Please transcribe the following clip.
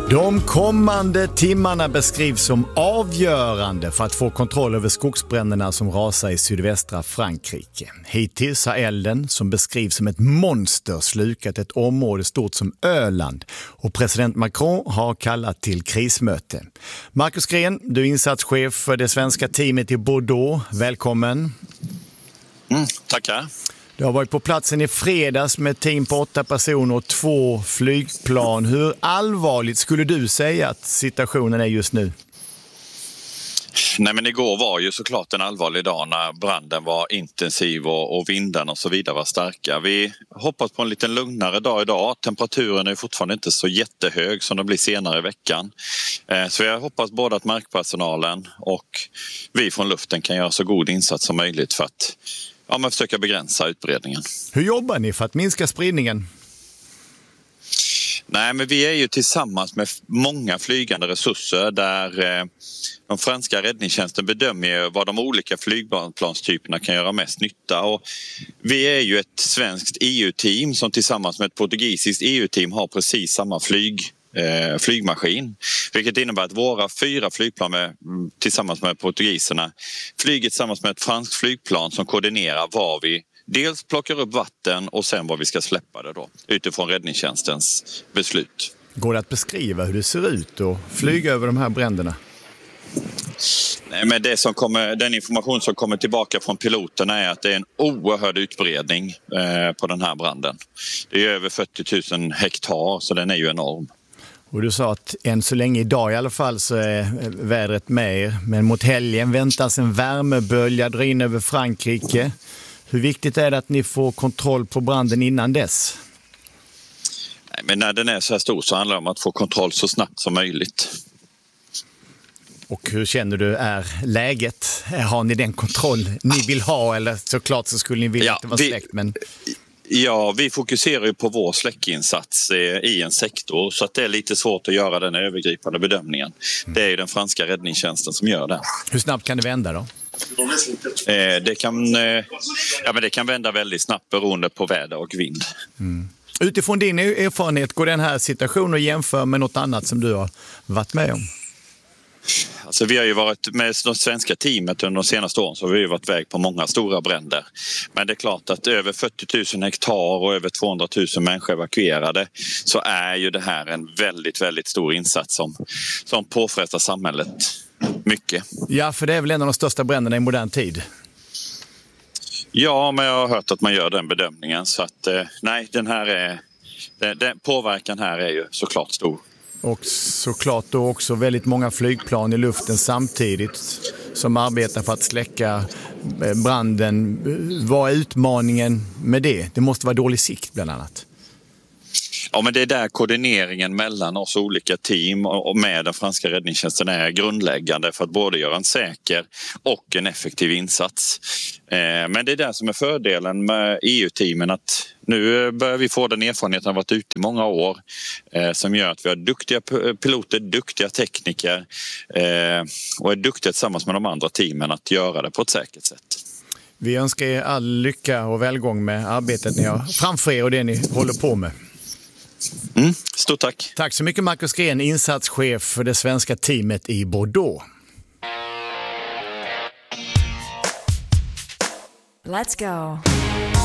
De kommande timmarna beskrivs som avgörande för att få kontroll över skogsbränderna som rasar i sydvästra Frankrike. Hittills har elden, som beskrivs som ett monster, slukat ett område stort som Öland, och president Macron har kallat till krismöte. Marcus Gren, du är insatschef för det svenska teamet i Bordeaux. Välkommen. Tackar. Du har varit på platsen i fredags med ett team på 8 personer och 2 flygplan. Hur allvarligt skulle du säga att situationen är just nu? Nej, men igår var ju såklart en allvarlig dag när branden var intensiv och vinden och så vidare var starka. Vi hoppas på en lite lugnare dag idag. Temperaturen är fortfarande inte så jättehög som det blir senare i veckan. Så jag hoppas både att markpersonalen och vi från luften kan göra så god insats som möjligt för att försöka begränsa utbredningen. Hur jobbar ni för att minska spridningen? Nej, men vi är ju tillsammans med många flygande resurser där de franska räddningstjänsten bedömer vad de olika flygplanstyperna kan göra mest nytta. Och vi är ju ett svenskt EU-team som tillsammans med ett portugisiskt EU-team har precis samma flygmaskin. Vilket innebär att våra 4 flygplan tillsammans med portugiserna flyger tillsammans med ett franskt flygplan som koordinerar var vi dels plockar upp vatten och sen var vi ska släppa det då utifrån räddningstjänstens beslut. Går det att beskriva hur det ser ut och flyga över de här bränderna? Nej, men den information som kommer tillbaka från piloterna är att det är en oerhörd utbredning på den här branden. Det är över 40 000 hektar, så den är ju enorm. Och du sa att än så länge idag i alla fall så är vädret med er. Men mot helgen väntas en värmebölja dra in över Frankrike. Hur viktigt är det att ni får kontroll på branden innan dess? Nej, men när den är så här stor så handlar det om att få kontroll så snabbt som möjligt. Och hur känner du är läget? Har ni den kontroll ni vill ha, eller såklart så skulle ni vilja att det var släckt? Men... Ja, vi fokuserar ju på vår släckinsats i en sektor så att det är lite svårt att göra den övergripande bedömningen. Det är ju den franska räddningstjänsten som gör det. Hur snabbt kan det vända då? Det kan vända väldigt snabbt beroende på väder och vind. Mm. Utifrån din erfarenhet, går den här situationen att jämföra med något annat som du har varit med om? Alltså, vi har ju varit med det svenska teamet under de senaste åren, så har vi ju varit väg på många stora bränder. Men det är klart att över 40 000 hektar och över 200 000 människor evakuerade, så är ju det här en väldigt, väldigt stor insats som påfrestar samhället mycket. Ja, för det är väl en av de största bränderna i modern tid? Ja, men jag har hört att man gör den bedömningen. Så att den påverkan här är ju såklart stor. Och såklart då också väldigt många flygplan i luften samtidigt som arbetar för att släcka branden. Vad är utmaningen med det? Det måste vara dålig sikt bland annat. Ja, men det är där koordineringen mellan oss olika team och med den franska räddningstjänsten är grundläggande för att både göra en säker och en effektiv insats. Men det är där som är fördelen med EU-teamen, att nu börjar vi få den erfarenheten av att ha varit ute i många år som gör att vi har duktiga piloter, duktiga tekniker och är duktiga tillsammans med de andra teamen att göra det på ett säkert sätt. Vi önskar er all lycka och välgång med arbetet ni har framför er och det ni håller på med. Stort tack. Tack så mycket, Marcus Gren, insatschef för det svenska teamet i Bordeaux. Let's go.